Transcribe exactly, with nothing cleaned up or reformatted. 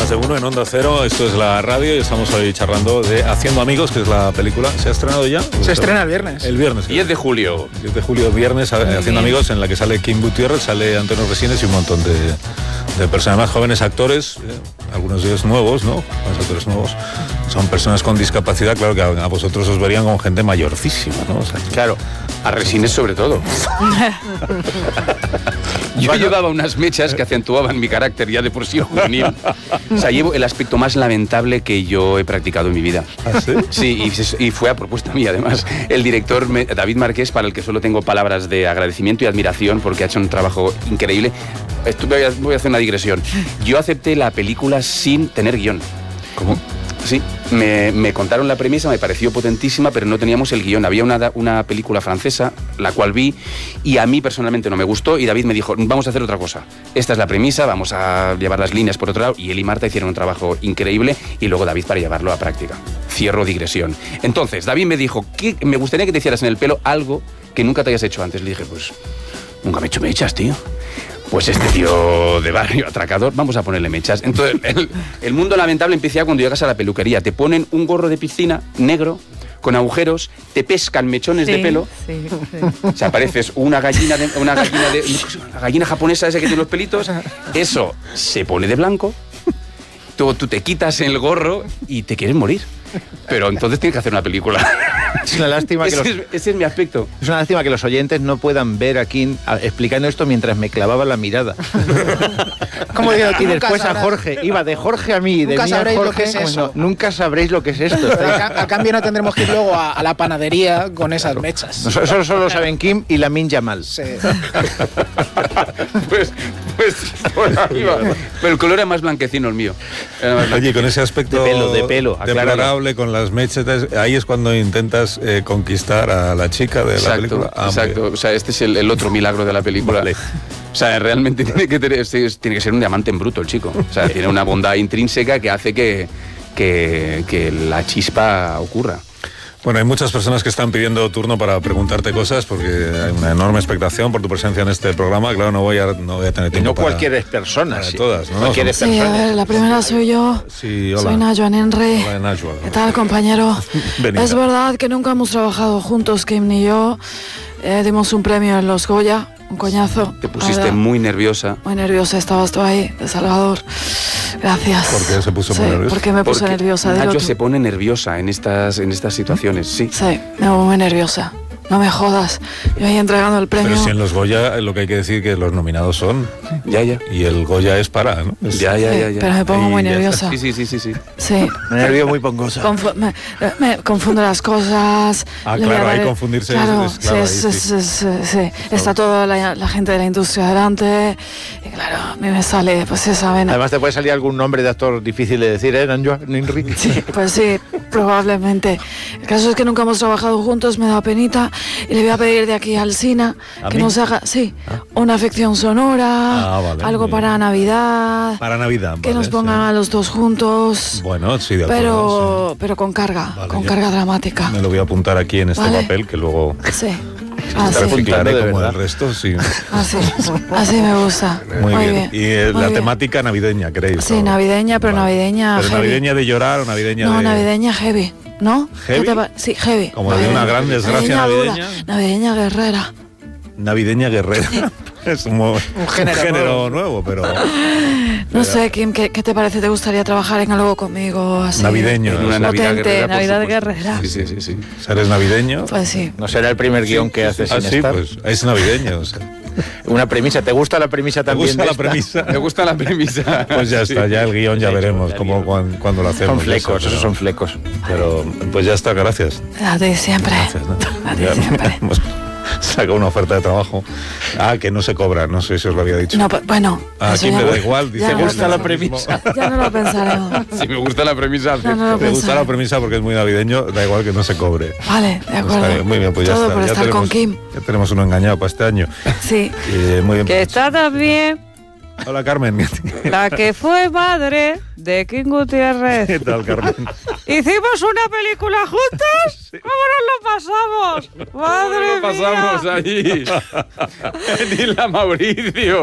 Más de uno en Onda Cero, esto es la radio y estamos hoy charlando de Haciendo Amigos, que es la película. ¿Se ha estrenado ya? Se estrena el viernes. El viernes. diez de julio. diez de julio, viernes, Muy Haciendo bien. Amigos, en la que sale Kim Gutiérrez, sale Antonio Resines y un montón de, de personas más jóvenes, actores, eh, algunos de ellos nuevos, ¿no? Los actores nuevos son personas con discapacidad, claro que a, a vosotros os verían como gente mayorcísima, ¿no? O sea, claro, a Resines sobre todo. Yo llevaba unas mechas que acentuaban mi carácter ya de por sí juvenil. O sea, llevo el aspecto más lamentable que yo he practicado en mi vida. ¿Ah, sí? Sí, y, y fue a propuesta mía, además. El director David Marqués, para el que solo tengo palabras de agradecimiento y admiración porque ha hecho un trabajo increíble. Estuve, voy a hacer una digresión. Yo acepté la película sin tener guión. ¿Cómo? Sí, me, me contaron la premisa, me pareció potentísima, pero no teníamos el guión. Había una, una película francesa, la cual vi, y a mí personalmente no me gustó, y David me dijo, vamos a hacer otra cosa. Esta es la premisa, vamos a llevar las líneas por otro lado, y él y Marta hicieron un trabajo increíble, y luego David para llevarlo a práctica. Cierro digresión. Entonces, David me dijo, ¿qué? Me gustaría que te hicieras en el pelo algo que nunca te hayas hecho antes. Le dije, pues, nunca me he hecho mechas, tío. Pues este tío de barrio atracador, vamos a ponerle mechas. Entonces, el, el mundo lamentable empieza cuando llegas a la peluquería. Te ponen un gorro de piscina negro, con agujeros, te pescan mechones sí, de pelo. Sí, sí. O sea, pareces una gallina, de, una gallina de, una gallina japonesa esa que tiene los pelitos. Eso se pone de blanco. Tú, tú te quitas el gorro y te quieres morir. Pero entonces tienes que hacer una película. Es una lástima que ese, los, es, ese es mi aspecto. Es una lástima que los oyentes no puedan ver aquí a, explicando esto mientras me clavaba la mirada. ¿Cómo digo? Y después a Jorge. Iba de Jorge a mí, de nunca mí a sabréis Jorge. lo que es eso. No, nunca sabréis lo que es esto. A, a cambio no tendremos que ir luego a, a la panadería con esas mechas. No, eso solo saben Kim y Lamin Yamal. Sí. pues, pues por arriba. Pero el color era más blanquecino el mío. Oye, con ese aspecto de pelo, de pelo, deplorable, con las mechetas, ahí es cuando intentas eh, conquistar a la chica de exacto, la película. Ah, exacto, o sea, este es el, el otro milagro de la película. Vale. O sea, realmente tiene que, tener, tiene que ser un diamante en bruto el chico. O sea, tiene una bondad intrínseca que hace que, que, que la chispa ocurra. Bueno, hay muchas personas que están pidiendo turno para preguntarte cosas porque hay una enorme expectación por tu presencia en este programa. Claro, no voy a, no voy a tener tiempo no para... cualquier persona, para sí. todas, ¿no? Cualquier Somos... Sí, a ver, la primera soy yo. Sí, hola. Soy Najwa Nenre. Hola, Najwa. ¿Qué tal, compañero? Venida. Es verdad que nunca hemos trabajado juntos, Kim ni yo. Eh, dimos un premio en los Goya, un coñazo. Te pusiste muy nerviosa. Muy nerviosa, estabas tú ahí, de Salvador. Gracias. ¿Por qué se puso sí, muy nerviosa? ¿Por qué me puse Porque nerviosa? Nacho se pone nerviosa en estas, en estas situaciones, sí. Sí, me pongo muy nerviosa. No me jodas. Yo ahí entregando el premio. Pero si en los Goya lo que hay que decir que los nominados son. Ya, ya. Y el Goya es para, ¿no? Es... Ya, ya, sí, ya, ya. Pero me pongo Ahí muy ya nerviosa. Sí, sí, sí, sí, sí. Sí. Me nervio muy pongosa. Confu me, me confundo las cosas. Ah, Le claro, voy a hay dar- confundirse. Claro, es, es, claro, sí, ahí, sí, sí. sí, sí, sí. Está toda la, la gente de la industria delante. Y claro, a mí me sale, pues esa vena. Además te puede salir algún nombre de actor difícil de decir, ¿eh? Najwa Nenre. Sí, pues sí, probablemente. El caso es que nunca hemos trabajado juntos, me da penita. Y le voy a pedir de aquí al Sina ¿A que mí? nos haga, sí, Ah. una afección sonora, Ah, vale, algo bien. para Navidad. Para Navidad. Que vale, nos pongan sí. a los dos juntos. Bueno, sí, de acuerdo. Pero, pero con carga, Vale, con yo carga dramática. Me lo voy a apuntar aquí en este Vale. papel que luego Sí. Así, reciclaré de como verdad. el resto, sí. así, así me gusta. Muy, bien. bien. Y eh, muy la bien. temática navideña, ¿queréis? Sí, ¿O? navideña, pero Vale. navideña ¿Pero heavy. navideña de llorar o navideña No, de...? navideña heavy, ¿no? ¿Heavy? ¿Qué te pa- sí, heavy. Como de una gran desgracia dura, navideña. Navideña guerrera. Navideña guerrera. Es un, mo- Un género un género nuevo. nuevo. pero... No sé, Kim, ¿qué, ¿qué te parece? ¿Te gustaría trabajar en algo conmigo así? Navideño. En una ¿no? Navidad Potente, guerrera, por Navidad supuesto. guerrera. Sí, sí, sí, sí. ¿Eres navideño? Pues sí. No será el primer guión que haces Ah, sin sí, estar. pues es navideño. O sea, Una premisa. ¿Te gusta la premisa ¿te también? gusta de la esta? premisa? Me gusta la premisa. Pues ya está, ya el guión ya Hecho, veremos ya cómo, guión. cuan- cuándo lo hacemos. Son flecos, ya esos está, son flecos. pero, pero, pues ya está, gracias. A ti siempre. Gracias, ¿no? A ti Ya siempre. hemos sacado una oferta de trabajo. Ah, que no se cobra, no sé si os lo había dicho. No, pues, bueno. A eso Kim ya le no- da igual, dice, ya "Me no gusta lo la pensaremos. premisa". Ya no lo pensaremos. Si me gusta la premisa. Ya no lo Me gusta pensaremos. la premisa porque es muy navideño, da igual que no se cobre. Vale, de Está acuerdo. bien, muy bien, pues ya Todo está. por ya estar tenemos, con Kim. Ya tenemos uno engañado para este año. Sí. Eh, muy bien. Que está también Hola, Carmen. la que fue madre de Kim ¿Qué Gutiérrez. tal, Carmen? ¿Hicimos una película juntos? ¿Cómo nos lo pasamos? ¡Madre Lo pasamos mía! allí. En Isla Mauricio.